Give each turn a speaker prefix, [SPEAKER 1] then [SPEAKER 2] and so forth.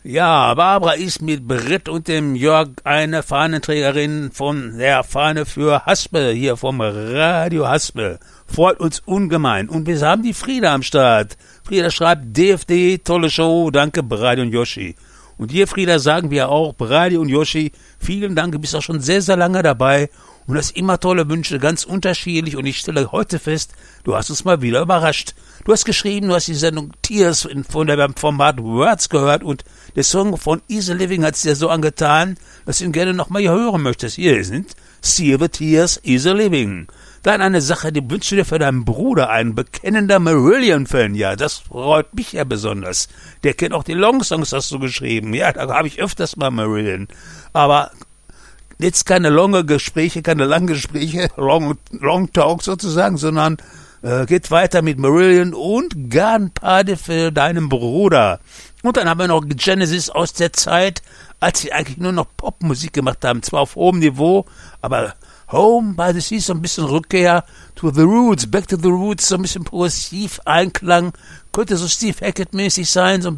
[SPEAKER 1] Ja, Barbara ist mit Britt und dem Jörg eine Fahnenträgerin von der Fahne für Haspel, hier vom Radio Haspel. Freut uns ungemein. Und wir haben die Frieda am Start. Frieda schreibt, DFD, tolle Show, danke Brady und Yoshi. Und dir, Frieda, sagen wir auch, Brady und Yoshi, vielen Dank, du bist auch schon sehr, sehr lange dabei und hast immer tolle Wünsche, ganz unterschiedlich. Und ich stelle heute fest, du hast uns mal wieder überrascht. Du hast geschrieben, du hast die Sendung Tears von der Format Words gehört und der Song von Easy Living hat es dir so angetan, dass du ihn gerne nochmal hier hören möchtest. Hier sind See the Tears, Easy Living. Dann eine Sache, die wünschst du dir für deinen Bruder, ein bekennender Marillion-Fan. Ja, das freut mich ja besonders. Der kennt auch die Long-Songs, hast du geschrieben. Ja, da habe ich öfters mal Marillion. Aber jetzt keine langen Gespräche, Long Talk sozusagen, sondern geht weiter mit Marillion und Garden Party für deinen Bruder. Und dann haben wir noch Genesis aus der Zeit, als sie eigentlich nur noch Popmusik gemacht haben. Zwar auf hohem Niveau, aber Home by the Sea, so ein bisschen Rückkehr to the Roots, back to the Roots, so ein bisschen progressiv Einklang, könnte so Steve Hackett-mäßig sein, so ein